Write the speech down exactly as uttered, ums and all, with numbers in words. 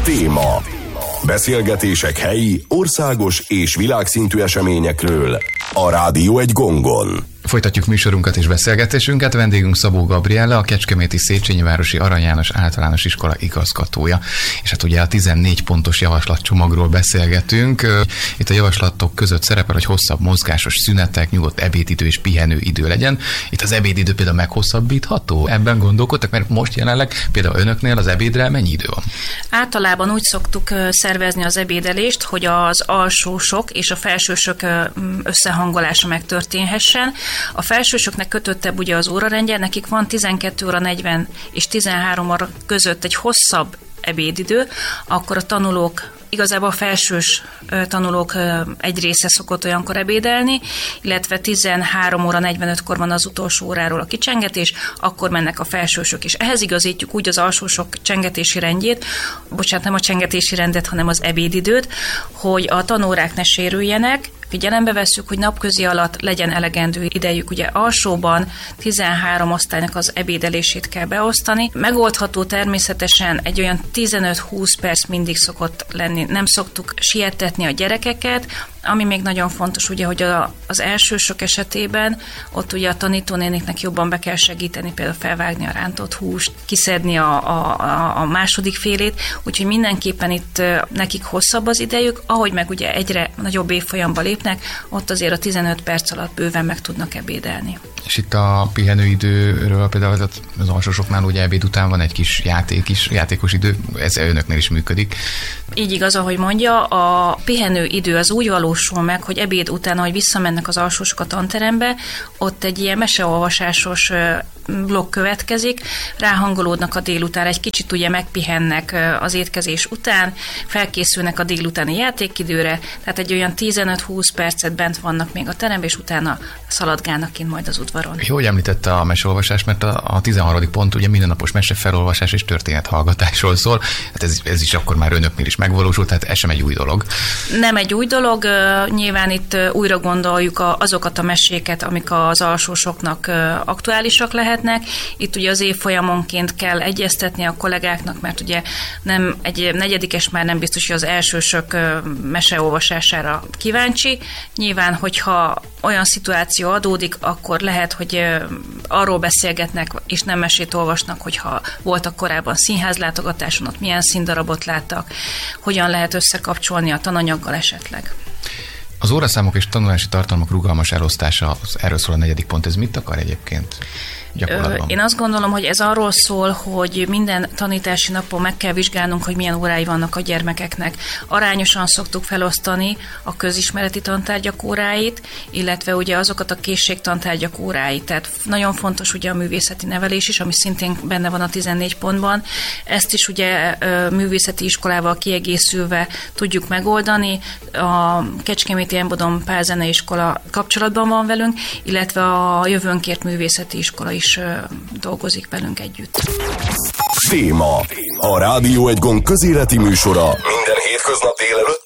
Téma. Beszélgetések helyi, országos és világszintű eseményekről a Rádió egy gongon. Folytatjuk műsorunkat és beszélgetésünket. Vendégünk Szabó Gabriella, a Kecskeméti Széchenyi Városi Arany János Általános Iskola igazgatója. És hát ugye a tizennégy pontos javaslatcsomagról beszélgetünk. Itt a javaslatok között szerepel, hogy hosszabb mozgásos szünetek, nyugodt ebédidő és pihenőidő legyen. Itt az ebédidő például meghosszabbítható? Ebben gondolkodtak, mert most jelenleg például önöknél az ebédre mennyi idő van? Általában úgy szoktuk szervezni az ebédelést, hogy az alsósok és a felsősök összehangolása megtörténhessen. A felsősöknek kötöttebb ugye az órarendje, nekik van tizenkét óra negyven és tizenhárom óra között egy hosszabb ebédidő, akkor a tanulók, igazából a felsős tanulók egy része szokott olyankor ebédelni, illetve tizenhárom óra negyvenötkor van az utolsó óráról a kicsengetés, akkor mennek a felsősök is. Ehhez igazítjuk úgy az alsósok csengetési rendjét, bocsánat, nem a csengetési rendet, hanem az ebédidőt, hogy a tanórák ne sérüljenek. Figyelembe vesszük, hogy napközi alatt legyen elegendő idejük. Ugye alsóban tizenhárom osztálynak az ebédelését kell beosztani. Megoldható természetesen egy olyan tizenöt-húsz perc mindig szokott lenni. Nem szoktuk sietetni a gyerekeket, ami még nagyon fontos, ugye, hogy a, az elsősök esetében ott ugye a tanítónéniknek jobban be kell segíteni, például felvágni a rántott húst, kiszedni a, a, a második félét, úgyhogy mindenképpen itt nekik hosszabb az idejük, ahogy meg ugye egyre nagyobb évfolyamba lépnek, ott azért a tizenöt perc alatt bőven meg tudnak ebédelni. És itt a pihenőidőről például az alsósoknál ugye ebéd után van egy kis játék is, játékos idő, ez önöknél is működik. Így igaz, ahogy mondja, a pihenőidő az úgy valósul meg, hogy ebéd után, ahogy visszamennek az alsósok a tanterembe, ott egy ilyen meseolvasásos blokk következik, ráhangolódnak a délután, egy kicsit ugye megpihennek az étkezés után, felkészülnek a délutáni játékidőre, tehát egy olyan tizenöt-húsz percet bent vannak még a teremben, és utána szaladgálnak kint majd az udvaron. Jó, hogy említette a meseolvasást, mert a, a tizenharmadik pont ugye mindennapos mesefelolvasás és történethallgatásról szól. Hát ez, ez is akkor már önöknél is megvalósult, tehát ez sem egy új dolog. Nem egy új dolog, nyilván itt újra gondoljuk azokat a meséket, amik az alsósoknak aktuálisak lehetnek. Itt ugye az évfolyamonként kell egyeztetni a kollégáknak, mert ugye nem egy negyedikes már nem biztos, hogy az elsősök meseolvasására kíváncsi. Nyilván, hogyha olyan szituáció adódik, akkor lehet, hogy arról beszélgetnek, és nem mesét olvasnak, hogyha voltak korábban színházlátogatáson, ott milyen színdarabot láttak, hogyan lehet összekapcsolni a tananyaggal esetleg. Az óraszámok és tanulási tartalmak rugalmas elosztása, erről szól a negyedik pont, ez mit akar egyébként? Gyakorlatban. Én azt gondolom, hogy ez arról szól, hogy minden tanítási napon meg kell vizsgálnunk, hogy milyen órái vannak a gyermekeknek. Arányosan szoktuk felosztani a közismereti tantárgyak óráit, illetve ugye azokat a készségtantárgyak óráit. Tehát nagyon fontos ugye a művészeti nevelés is, ami szintén benne van a tizennégy pontban. Ezt is ugye művészeti iskolával kiegészülve tudjuk megoldani. A Kecskeméti Embodon Pál Zeneiskola kapcsolatban van velünk, illetve a Jövőnkért Művészeti Iskola is is dolgozik velünk együtt. Téma. A Rádió egy gong közéleti műsora minden hétköznap délelőtt